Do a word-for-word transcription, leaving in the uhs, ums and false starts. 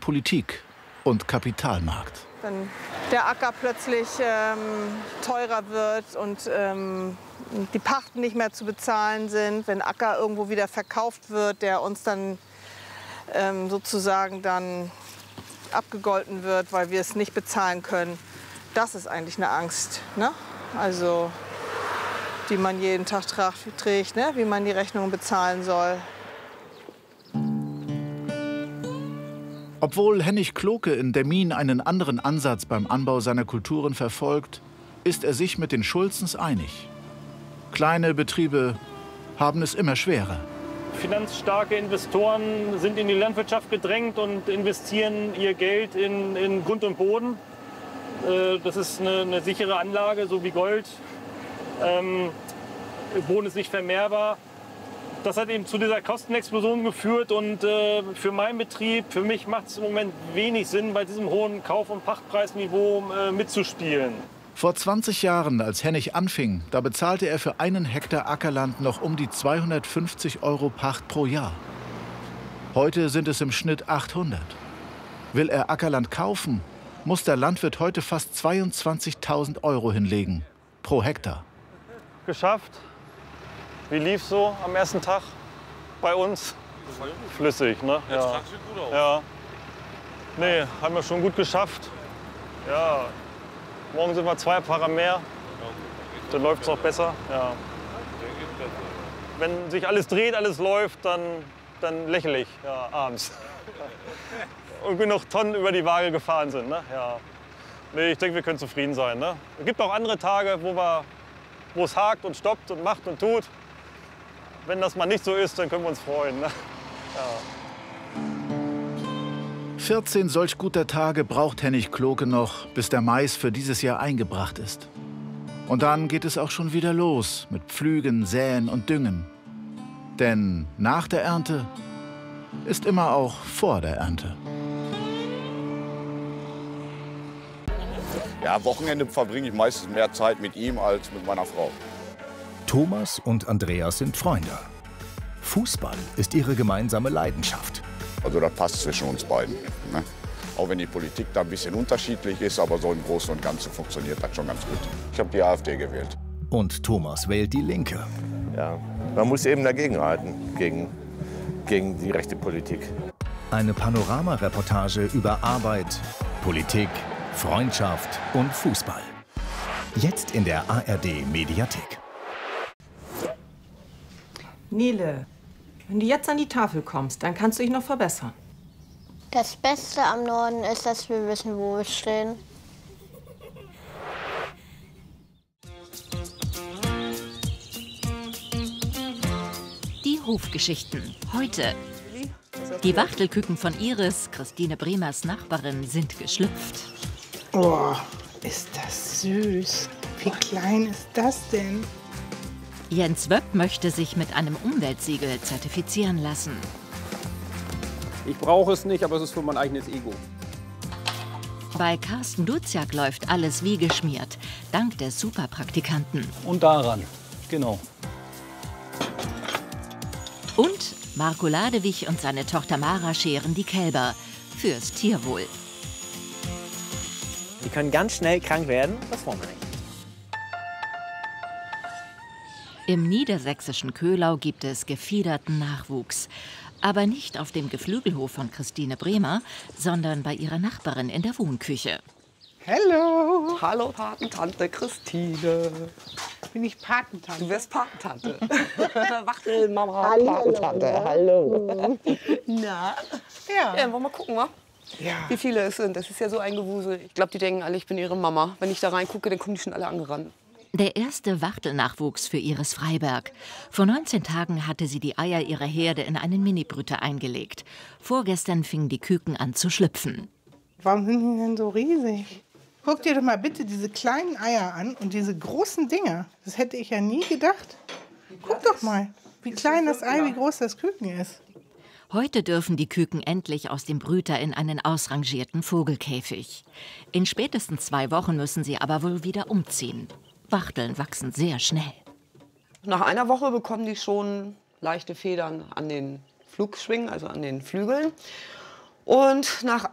Politik und Kapitalmarkt. Wenn der Acker plötzlich ähm, teurer wird und ähm, die Pachten nicht mehr zu bezahlen sind, wenn Acker irgendwo wieder verkauft wird, der uns dann ähm, sozusagen dann abgegolten wird, weil wir es nicht bezahlen können, das ist eigentlich eine Angst, ne? Also, die man jeden Tag trägt, ne? Wie man die Rechnungen bezahlen soll. Obwohl Hennig Kloke in Demmin einen anderen Ansatz beim Anbau seiner Kulturen verfolgt, ist er sich mit den Schulzens einig. Kleine Betriebe haben es immer schwerer. Finanzstarke Investoren sind in die Landwirtschaft gedrängt und investieren ihr Geld in, in Grund und Boden. Äh, das ist eine, eine sichere Anlage, so wie Gold. Ähm, Boden ist nicht vermehrbar. Das hat eben zu dieser Kostenexplosion geführt und äh, für meinen Betrieb, für mich macht es im Moment wenig Sinn, bei diesem hohen Kauf- und Pachtpreisniveau äh, mitzuspielen. Vor zwanzig Jahren, als Hennig anfing, da bezahlte er für einen Hektar Ackerland noch um die zweihundertfünfzig Euro Pacht pro Jahr. Heute sind es im Schnitt achthundert. Will er Ackerland kaufen, muss der Landwirt heute fast zweiundzwanzigtausend Euro hinlegen pro Hektar. Geschafft. Wie lief's so am ersten Tag bei uns? Flüssig, ne? Ja. Ja. Sieht gut aus. Ja. Nee, haben wir schon gut geschafft. Ja. Morgen sind wir zwei Fahrer mehr. Dann läuft es auch besser. Ja. Wenn sich alles dreht, alles läuft, dann, dann lächle ich ja, abends. Und genug Tonnen über die Waage gefahren sind. Ne? Ja. Nee, ich denke, wir können zufrieden sein. Ne? Es gibt auch andere Tage, wo, wir, wo es hakt und stoppt und macht und tut. Wenn das mal nicht so ist, dann können wir uns freuen. Ne? Ja. vierzehn solch guter Tage braucht Hennig Kloke noch, bis der Mais für dieses Jahr eingebracht ist. Und dann geht es auch schon wieder los mit Pflügen, Säen und Düngen. Denn nach der Ernte ist immer auch vor der Ernte. Ja, Wochenende verbringe ich meistens mehr Zeit mit ihm als mit meiner Frau. Thomas und Andreas sind Freunde. Fußball ist ihre gemeinsame Leidenschaft. Also das passt zwischen uns beiden. Ne? Auch wenn die Politik da ein bisschen unterschiedlich ist, aber so im Großen und Ganzen funktioniert das schon ganz gut. Ich habe die AfD gewählt. Und Thomas wählt die Linke. Ja, man muss eben dagegenhalten, gegen, gegen die rechte Politik. Eine Panorama-Reportage über Arbeit, Politik, Freundschaft und Fußball. Jetzt in der A R D-Mediathek. Nele, wenn du jetzt an die Tafel kommst, dann kannst du dich noch verbessern. Das Beste am Norden ist, dass wir wissen, wo wir stehen. Die Hofgeschichten. Heute. Die Wachtelküken von Iris, Christine Bremers Nachbarin, sind geschlüpft. Oh, ist das süß. Wie klein ist das denn? Jens Wöpp möchte sich mit einem Umweltsiegel zertifizieren lassen. Ich brauche es nicht, aber es ist für mein eigenes Ego. Bei Carsten Duziak läuft alles wie geschmiert, dank der Superpraktikanten. Und daran, genau. Und Marco Ladewig und seine Tochter Mara scheren die Kälber fürs Tierwohl. Die können ganz schnell krank werden, das wollen wir nicht. Im niedersächsischen Köhlau gibt es gefiederten Nachwuchs. Aber nicht auf dem Geflügelhof von Christine Bremer, sondern bei ihrer Nachbarin in der Wohnküche. Hallo. Hallo, Patentante Christine. Bin ich Patentante? Du wirst Patentante. Wachtelmama, Patentante. Hallo. Na? Ja. Ja, wollen wir mal gucken, wa? Ja. Wie viele es sind. Das ist ja so ein Gewusel. Ich glaube, die denken alle, ich bin ihre Mama. Wenn ich da reingucke, dann kommen die schon alle angerannt. Der erste Wachtelnachwuchs für Iris Freiberg. Vor neunzehn Tagen hatte sie die Eier ihrer Herde in einen Minibrüter eingelegt. Vorgestern fingen die Küken an zu schlüpfen. Warum sind die denn so riesig? Guck dir doch mal bitte diese kleinen Eier an und diese großen Dinger. Das hätte ich ja nie gedacht. Guck doch mal, wie klein das Ei, wie groß das Küken ist. Heute dürfen die Küken endlich aus dem Brüter in einen ausrangierten Vogelkäfig. In spätestens zwei Wochen müssen sie aber wohl wieder umziehen. Wachteln wachsen sehr schnell. Nach einer Woche bekommen die schon leichte Federn an den Flugschwingen, also an den Flügeln. Und nach